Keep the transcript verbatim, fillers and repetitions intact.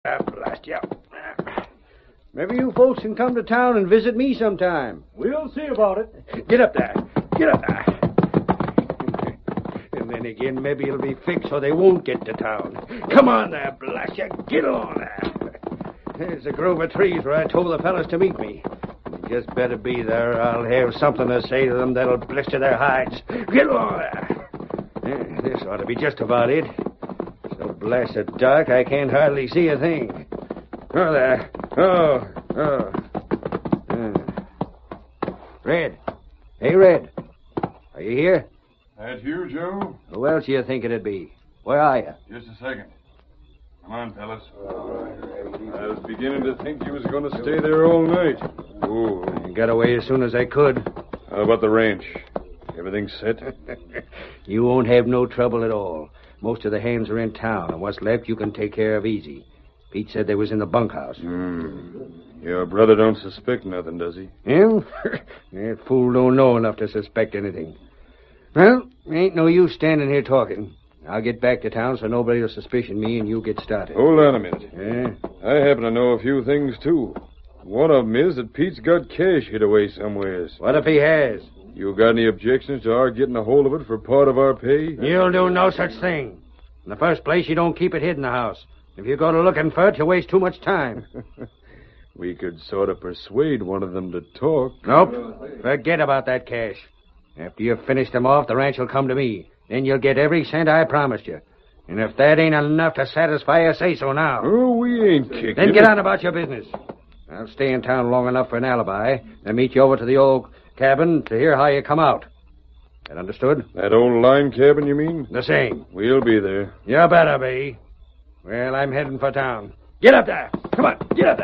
Ah, blast you. Maybe you folks can come to town and visit me sometime. We'll see about it. Get up there. Get up there. And then again, maybe it'll be fixed so they won't get to town. Come on there, blast you. Get on there. There's a grove of trees where I told the fellas to meet me. You just better be there. I'll have something to say to them that'll blister their hides. Get on there. Yeah, this ought to be just about it. So blasted dark, I can't hardly see a thing. Oh, there. Oh, oh. Uh. Red. Hey, Red. Are you here? That you, Joe? Who else you think it'd be? Where are you? Just a second. Come on, fellas. I was beginning to think you was going to stay there all night. Oh, I got away as soon as I could. How about the ranch? Everything set? You won't have no trouble at all. Most of the hands are in town, and what's left you can take care of easy. Pete said they was in the bunkhouse. Mm. Your brother don't suspect nothing, does he? Him? That fool don't know enough to suspect anything. Well, ain't no use standing here talking. I'll get back to town so nobody will suspicion me and you'll get started. Hold on a minute. Yeah? I happen to know a few things, too. One of them is that Pete's got cash hid away somewheres. What if he has? You got any objections to our getting a hold of it for part of our pay? You'll do no such thing. In the first place, you don't keep it hid in the house. If you go to looking for it, you waste too much time. We could sort of persuade one of them to talk. Nope. Forget about that cash. After you've finished them off, the ranch will come to me. Then you'll get every cent I promised you. And if that ain't enough to satisfy you, say so now. Oh, we ain't kicking. Then get on about your business. I'll stay in town long enough for an alibi, then meet you over to the old cabin to hear how you come out. That understood? That old lime cabin, you mean? The same. We'll be there. You better be. Well, I'm heading for town. Get up there. Come on, get up there.